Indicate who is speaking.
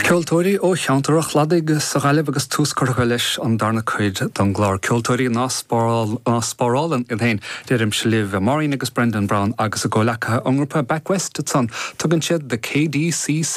Speaker 1: Ceoltóirí ó cheantarach ladaigh sa ghaileh agus túscortha leis an darna chuid don gláir. Ceoltóirí ná spárálan in hain deirim se libh Maureen agus Brendan Brown agus a ggólacha an grúpa Back West san tugann siad the KDC